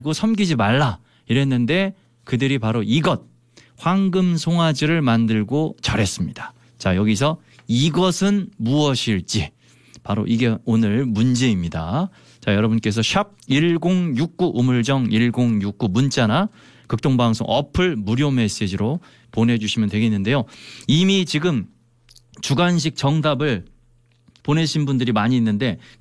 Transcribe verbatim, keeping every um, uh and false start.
섬기지 말라 이랬는데 그들이 바로 이것 황금 송아지를 만들고 절했습니다. 자, 여기서 이것은 무엇일지 바로 이게 오늘 문제입니다. 자, 여러분께서 샵 일공육구 우물정 일공육구 문자나 극동방송 어플 무료 메시지로 보내주시면 되겠는데요. 이미 지금 주관식 정답을 보내신 분들이 많이 있는데